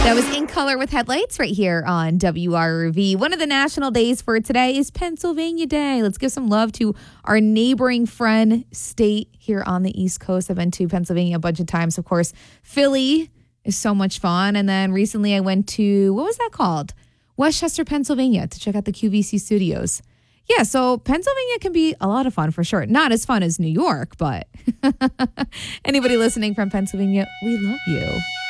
That was In Color with Headlights right here on WRV. One of the national days for today is Pennsylvania Day. Let's give some love to our neighboring friend state here on the East Coast. I've been to Pennsylvania a bunch of times. Of course, Philly is so much fun. And then recently I went to, what was that called? Westchester, Pennsylvania, to check out the QVC studios. Yeah, so Pennsylvania can be a lot of fun for sure. Not as fun as New York, but anybody listening from Pennsylvania, we love you.